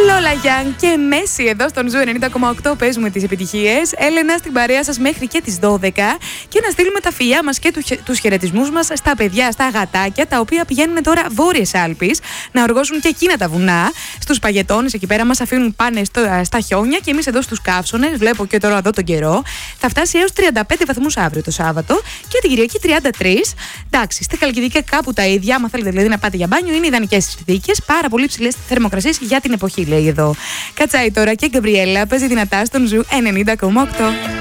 Λόλα Γιάνγκ και Μέση εδώ στον Ζου 90,8 παίζουμε τις επιτυχίες. Έλενα στην παρέα σας μέχρι και τις 12 και να στείλουμε τα φιλιά μας και τους χαιρετισμούς μας στα παιδιά, στα αγατάκια, τα οποία πηγαίνουν τώρα Βόρειες Άλπεις να οργώσουν και εκείνα τα βουνά. Στους παγετώνες εκεί πέρα μας αφήνουν πάνε στα χιόνια και εμείς εδώ στους καύσονες. Βλέπω και τώρα εδώ τον καιρό. Θα φτάσει έως 35 βαθμούς αύριο το Σάββατο και την Κυριακή 33. Εντάξει, στη Χαλκιδική κάπου τα ίδια. Άμα θέλετε δηλαδή να πάτε για μπάνιο, είναι ιδανικές συνθήκες. Πάρα πολύ ψηλές θερμοκρασίες για την εποχή, λέει εδώ. Κατσάει τώρα και η Γκαμπριέλα παίζει δυνατά στον Ζου 90,8.